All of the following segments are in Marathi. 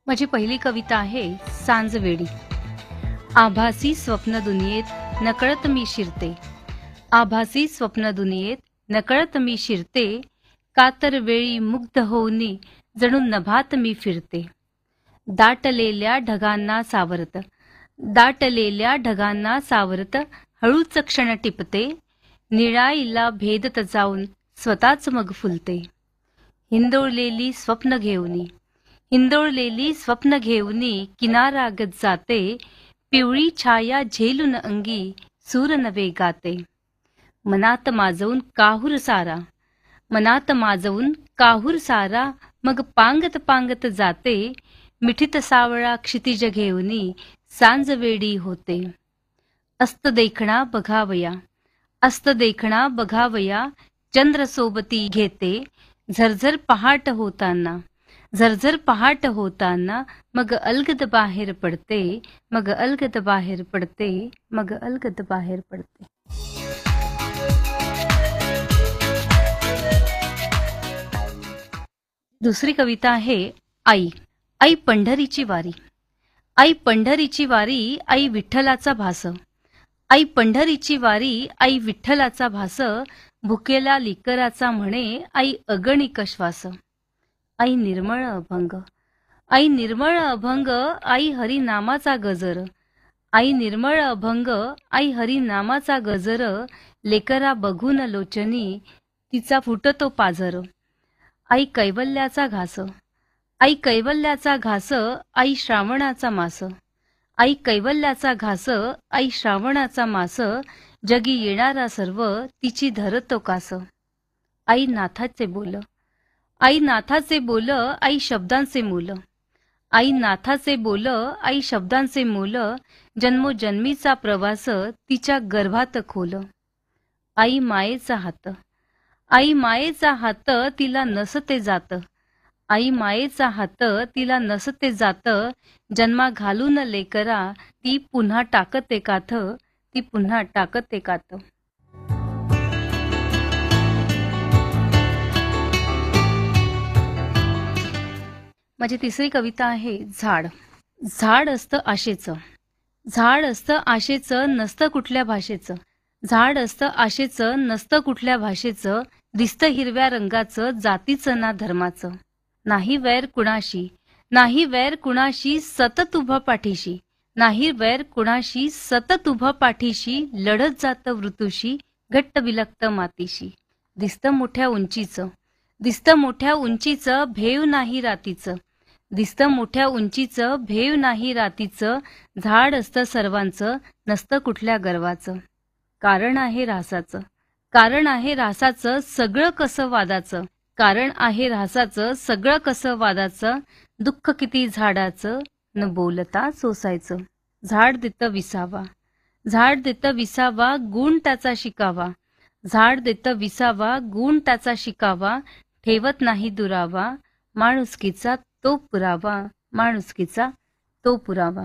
माझी पहिली कविता आहे सांजवेळी. आभासी स्वप्न दुनियेत नकळत मी शिरते. आभासी स्वप्न दुनियेत नकळत मी शिरते. कातर वेळी मुग्ध होऊनी जणू नभात मी फिरते. दाटलेल्या ढगांना सावरत, दाटलेल्या ढगांना सावरत हळूच क्षण टिपते. निळाईला भेदत जाऊन स्वतःच मग फुलते. हिंदोळलेली स्वप्न घेऊनी, हिंदोळलेली स्वप्न घेऊनी किनारागत जाते. पिवळी छाया झेलून अंगी सूर नवे गाते. मनात माजवून काहूर सारा, मनात माजवून काहूर सारा मग पांगत पांगत जाते. मिठीत सावळा क्षितिज घेऊनी सांजवेळी होते. अस्त देखणा बघावया, अस्त देखणा बघावया चंद्र सोबती घेते. झरझर पहाट होताना, झरझर पहाट होताना मग अलगद बाहेर पडते. मग अलगद बाहेर पडते, मग अलगद बाहेर पडते. दुसरी कविता आहे आई. आई पंढरीची वारी, आई पंढरीची वारी आई विठ्ठलाचा भास. आई पंढरीची वारी आई विठ्ठलाचा भास. भुकेला लिकराचा म्हणे आई अगणिक श्वास. आई निर्मळ अभंग, आई निर्मळ अभंग आई हरिनामाचा गजर. आई निर्मळ अभंग आई हरिनामाचा गजर. लेकरा बघून लोचनी तिचा फुटतो पाझर. आई कैवल्याचा घास, आई कैवल्याचा घास आई श्रावणाचा मास. आई कैवल्याचा घास आई श्रावणाचा मास. जगी येणारा सर्व तिची धरतो कास. आई नाथाचे बोल, आई नाथाचे बोल आई शब्दांचे मूल. आई नाथाचे बोल आई शब्दांचे मूल. जन्मोजन्मीचा प्रवास तिच्या गर्भात खोल. आई मायेचा हात, आई मायेचा हात तिला नसते जात. आई मायेचा हात तिला नसते जात. जन्मा घालून लेकरा ती पुन्हा टाकते काथ, ती पुन्हा टाकते काथ. माझी तिसरी कविता आहे झाड. झाड असतं आशेचं, झाड असतं आशेचं नसतं कुठल्या भाषेचं. झाड असतं आशेचं नसतं कुठल्या भाषेचं. दिसतं हिरव्या रंगाचं जातीचं ना धर्माचं. नाही वैर कुणाशी, नाही वैर कुणाशी सतत उभं पाठीशी. नाही वैर कुणाशी सतत उभं पाठीशी. लढत जातं वृतूशी घट्ट बिलकतं मातीशी. दिसतं मोठ्या उंचीचं, दिसतं मोठ्या उंचीचं भेव नाही रातीचं. दिसतं मोठ्या उंचीचं भेव नाही रातीचं. झाड असतं सर्वांचं नसतं कुठल्या गर्वाचं. कारण आहे रासाचं, कारण आहे रासाचं सगळं कसं वादाचं. कारण आहे रासाचं सगळं कसं वादाचं. दुःख किती झाडाचं न बोलता सोसायचं. झाड देतं विसावा, झाड देतं विसावा गुण त्याचा शिकावा. झाड देतं विसावा गुण त्याचा शिकावा. ठेवत नाही दुरावा माणुसकीचा तो पुरावा, माणुसकीचा तो पुरावा.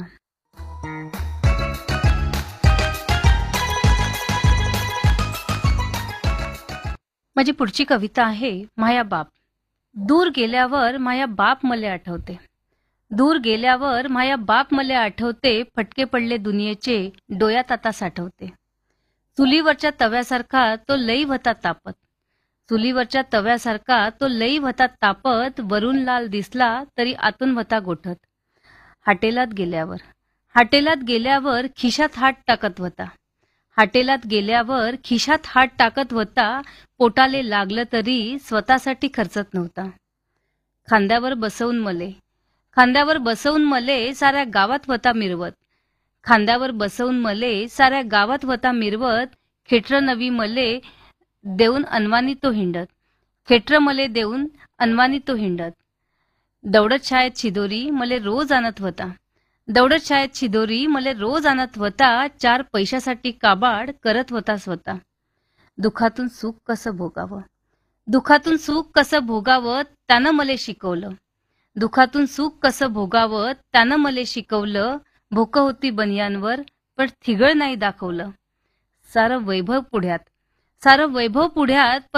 माझी पुढची कविता आहे माया बाप. दूर गेल्यावर माया बाप मले आठवते. दूर गेल्यावर माया बाप मले आठवते. फटके पडले दुनियेचे डोळ्यात आता साठवते. चुलीवरच्या तव्यासारखा तो लई होता तापत. चुलीवरच्या तव्यासारखा तो लई होता तापत. वरून लाल दिसला तरी आतून होता गोठत. हाटेलात गेल्यावर, हाटेलात गेल्यावर खिशात हात टाकत होता. हाटेलात गेल्यावर खिशात हात टाकत होता. पोटाले लागलं तरी स्वतःसाठी खर्चत नव्हता. खांद्यावर बसवून मले, खांद्यावर बसवून मले साऱ्या गावात होता मिरवत. खांद्यावर बसवून मले साऱ्या गावात होता मिरवत. खेटर नवी मले देऊन अनवानी तो हिंडत. खेटर मले देऊन अनवानी तो हिंडत. दौडत शाळेत शिदोरी मले रोज आणत होता. दौडत शाळेत शिदोरी मले रोज आणत होता. 4 पैशासाठी काबाड करत होता स्वतः. दुखातून सुख कसं भोगावं, दुखातून सुख कसं भोगावं त्यानं मले शिकवलं. दुखातून सुख कसं भोगावं त्यानं मले शिकवलं. भोकं होती बनियांवर पण थिगळ नाही दाखवलं. सारं वैभव पुढ्यात, सारं वैभव पुढ्यात